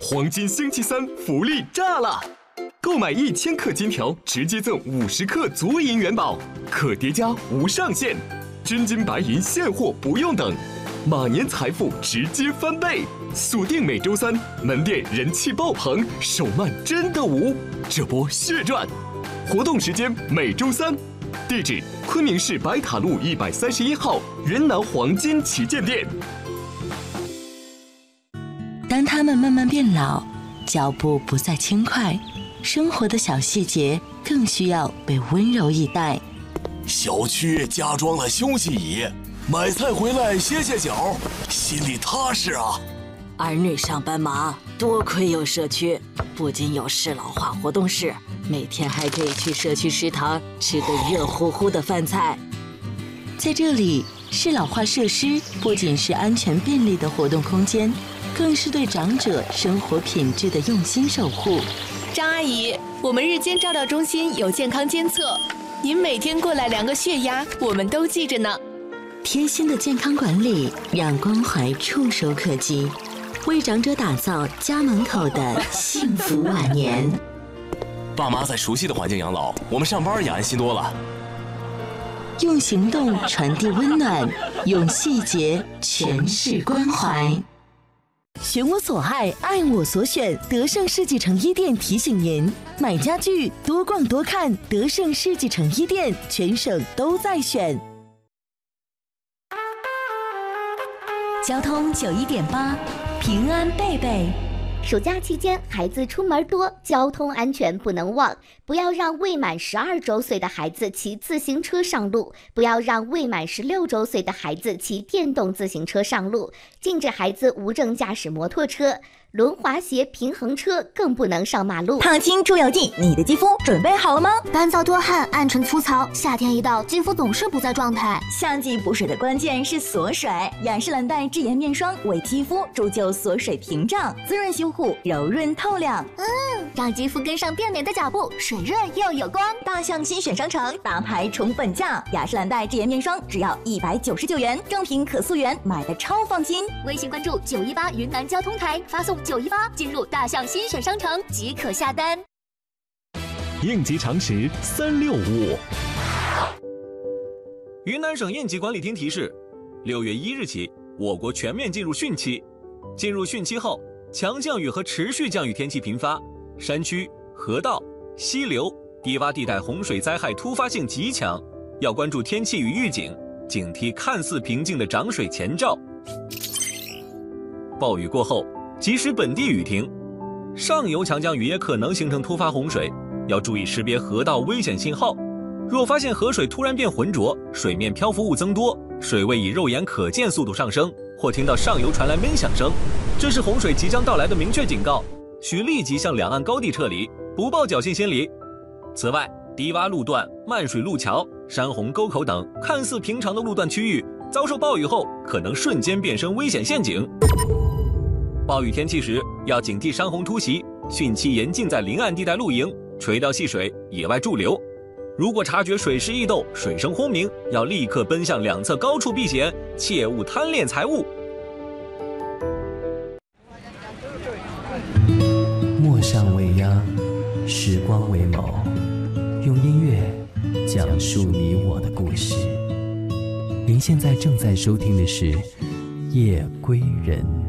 黄金星期三福利炸了！购买1000克金条，直接赠50克足银元宝，可叠加无上限，真金白银现货不用等，马年财富直接翻倍！锁定每周三，门店人气爆棚，手慢真的无，这波血赚！活动时间每周三，地址昆明市白塔路131号云南黄金旗舰店。 当他们慢慢变老，脚步不再轻快，生活的小细节更需要被温柔以待。 小区加装了休息椅，买菜回来歇歇脚，心里踏实啊。 儿女上班忙，多亏有社区，不仅有适老化活动室，每天还可以去社区食堂吃个热乎乎的饭菜。 在这里，适老化设施不仅是安全便利的活动空间，更是对长者生活品质的用心守护。 张阿姨，我们日间照料中心有健康监测，您每天过来量个血压，我们都记着呢。 贴心的健康管理，让关怀触手可及，为长者打造家门口的幸福晚年。 爸妈在熟悉的环境养老，我们上班也安心多了。 用行动传递温暖，用细节诠释关怀。 选我所爱，爱我所选。德胜世纪城一店提醒您：买家具多逛多看，德胜世纪城一店全省都在选。 交通91.8，平安贝贝。 暑假期间，孩子出门多，交通安全不能忘。不要让未满12周岁的孩子骑自行车上路，不要让未满16周岁的孩子骑电动自行车上路，禁止孩子无证驾驶摩托车。轮滑鞋、平衡车更不能上马路。 烫青助油剂，你的肌肤准备好了吗？ 干燥多汗、暗沉粗糙，夏天一到，肌肤总是不在状态。 夏季补水的关键是锁水，雅诗兰黛智妍面霜为肌肤铸就锁水屏障，滋润修护，柔润透亮。 让肌肤跟上变美的脚步，水润又有光。 大象新选商城大牌重本价，雅诗兰黛智妍面霜只要199元，正品可溯源，买的超放心。 微信关注918云南交通台，发送918进入大象新选商城即可下单。 应急常识365。 云南省应急管理厅提示，6月1日起，我国全面进入汛期。进入汛期后，强降雨和持续降雨天气频发，山区、河道、溪流、低洼地带洪水灾害突发性极强，要关注天气与预警，警惕看似平静的涨水前兆。暴雨过后，即使本地雨停，上游强降雨也可能形成突发洪水，要注意识别河道危险信号。若发现河水突然变浑浊，水面漂浮物增多，水位以肉眼可见速度上升，或听到上游传来闷响声，这是洪水即将到来的明确警告，需立即向两岸高地撤离，不抱侥幸心理。此外，低洼路段、漫水路桥、山洪沟口等看似平常的路段区域，遭受暴雨后可能瞬间变身危险陷阱。暴雨天气时，要警惕山洪突袭，汛期严禁在临岸地带露营、垂钓戏水、野外驻留。如果察觉水势易动、水声轰鸣，要立刻奔向两侧高处避险，切勿贪恋财物。 陌上为鸦，时光为卯，用音乐讲述你我的故事。您现在正在收听的是《夜归人》。